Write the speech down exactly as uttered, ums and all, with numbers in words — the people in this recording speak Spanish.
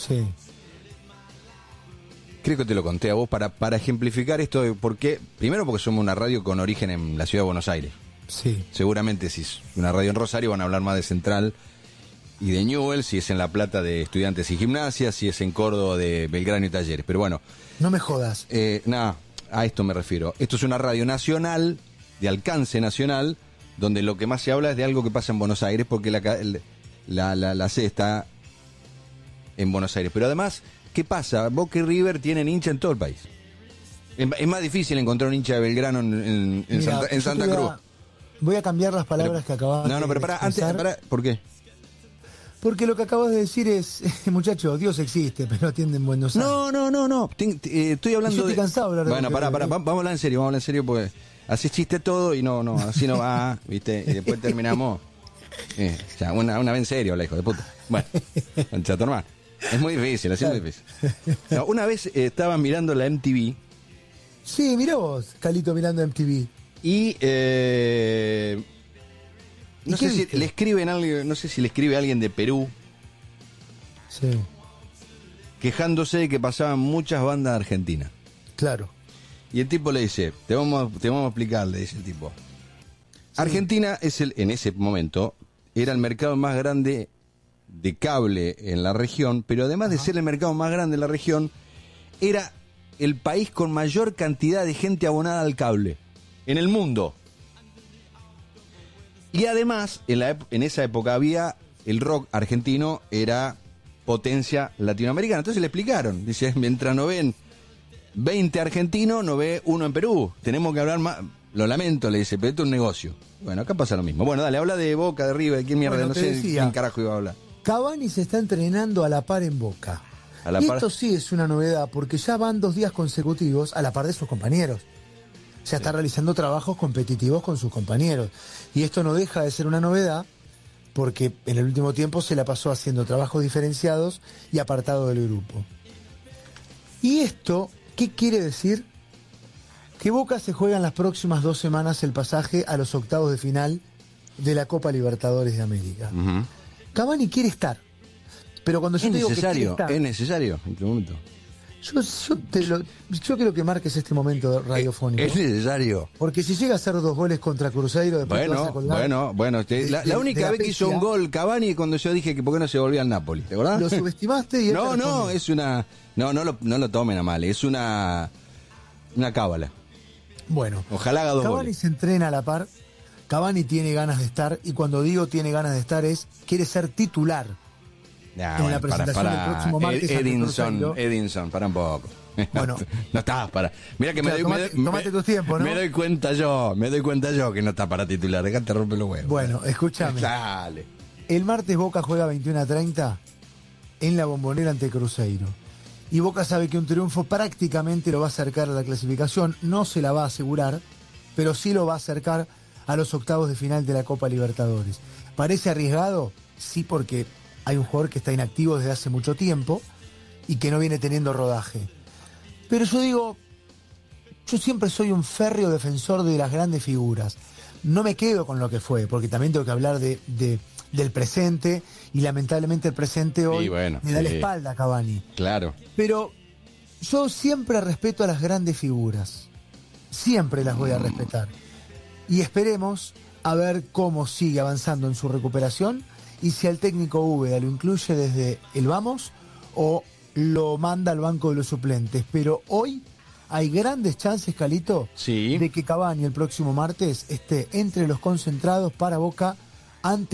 Sí. Creo que te lo conté a vos para, para ejemplificar esto de por qué. Primero porque somos una radio con origen en la ciudad de Buenos Aires. Sí. Seguramente si es una radio en Rosario van a hablar más de Central y de Newell, si es en La Plata de Estudiantes y Gimnasia, si es en Córdoba de Belgrano y Talleres. Pero bueno. No me jodas. Eh, nada, a esto me refiero. Esto es una radio nacional, de alcance nacional, donde lo que más se habla es de algo que pasa en Buenos Aires, porque la, la, la, la sede está en Buenos Aires. Pero además, ¿qué pasa? Boca y River tienen hincha en todo el país. Es, es más difícil encontrar un hincha de Belgrano en, en, en Mira, Santa, en Santa voy Cruz. A, voy a cambiar las palabras pero, que acabas de No, no, pero para, antes, para, ¿por qué? Porque lo que acabas de decir es, muchacho, Dios existe, pero no atiende en Buenos Aires. No, no, no, no. Ten, eh, estoy hablando Yo estoy de... cansado de hablar de Bueno, pará, pará, vamos a hablar en serio, vamos a hablar en serio porque así chiste todo y no, no, así no va, ¿viste? Y después terminamos. Eh, ya, una, una vez en serio, la hijo de puta. Bueno, chato normal. Es muy difícil, así es muy difícil. No, una vez eh, estaba mirando la M T V. Sí, mirá vos, Calito, mirando M T V. Y eh, no sé si viste? le escriben algo, no sé si le escribe alguien de Perú Sí, quejándose de que pasaban muchas bandas argentinas. claro. Y el tipo le dice, te vamos, te vamos a explicar, le dice el tipo. Sí. Argentina es el, en ese momento, era el mercado más grande de cable en la región, pero además de ser el mercado más grande en la región, era el país con mayor cantidad de gente abonada al cable en el mundo. Y además, en, la, en esa época había, el rock argentino era potencia latinoamericana. Entonces le explicaron, dice, mientras no ven veinte argentinos, no ve uno en Perú. Tenemos que hablar más, lo lamento, le dice, pero esto es un negocio. Bueno, acá pasa lo mismo. Bueno, dale, habla de Boca, de River, ¿quién mierda? Bueno, no te sé decía, quién carajo iba a hablar. Cavani se está entrenando a la par en Boca. A la y par... esto sí es una novedad, porque ya van dos días consecutivos a la par de sus compañeros. Ya está realizando trabajos competitivos con sus compañeros. Y esto no deja de ser una novedad, porque en el último tiempo se la pasó haciendo trabajos diferenciados y apartado del grupo. ¿Y esto qué quiere decir? Que Boca se juega en las próximas dos semanas el pasaje a los octavos de final de la Copa Libertadores de América. Uh-huh. Cavani quiere estar, pero cuando yo Es te digo que quiere necesario, estar, es necesario en este momento. yo, yo, te lo, yo quiero que marques este momento radiofónico. Es necesario. Porque si llega a hacer dos goles contra Cruzeiro, después te vas Bueno, a colgar. bueno, bueno. Te, de, la, de, la única la vez que hizo un gol Cavani cuando yo dije que por qué no se volvía al Napoli, ¿te acordás? Lo subestimaste y él No, te no, respondió. es una... No, no lo, no lo tomen a mal, es una... Una cábala. Bueno, Ojalá haga dos Cavani goles. se entrena a la par. Cavani tiene ganas de estar, y cuando digo tiene ganas de estar es, quiere ser titular Nah, en bueno, la presentación para, del para. próximo martes Ed, ante Edinson, Cruzeiro. Edinson, para un poco. Bueno. No estás para. Mira que Claro, me, tomate- doy, me, tomate me- tu tiempo, ¿no? me doy cuenta yo, me doy cuenta yo que no está para titular. Dejate romper los huevos. Bueno, escúchame. Dale. El martes Boca juega veintiuno a treinta en la Bombonera ante Cruzeiro. Y Boca sabe que un triunfo prácticamente lo va a acercar a la clasificación. No se la va a asegurar, pero sí lo va a acercar a los octavos de final de la Copa Libertadores. ¿Parece arriesgado? Sí, porque hay un jugador que está inactivo desde hace mucho tiempo y que no viene teniendo rodaje. Pero yo digo, yo siempre soy un férreo defensor de las grandes figuras. No me quedo con lo que fue, porque también tengo que hablar de, de, del presente, y lamentablemente el presente hoy Y bueno, me da la sí. espalda a Cavani. Claro. Pero yo siempre respeto a las grandes figuras. Siempre las voy a respetar. Y esperemos a ver cómo sigue avanzando en su recuperación y si al técnico Úbeda lo incluye desde el vamos o lo manda al banco de los suplentes. Pero hoy hay grandes chances, Calito, Sí. de que Cavani el próximo martes esté entre los concentrados para Boca ante